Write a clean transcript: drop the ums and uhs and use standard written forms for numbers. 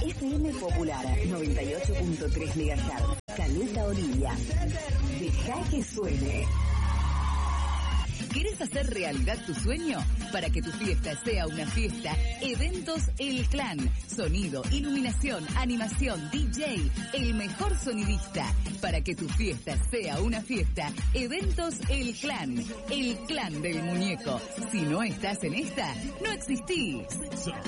FM Popular 98.3 MHz. Caleta Olivia. Deja que suene. ¿Querés hacer realidad tu sueño? Para que tu fiesta sea una fiesta, Eventos El Clan. Sonido, iluminación, animación, DJ, el mejor sonidista. Para que tu fiesta sea una fiesta, Eventos El Clan del muñeco. Si no estás en esta, no existís.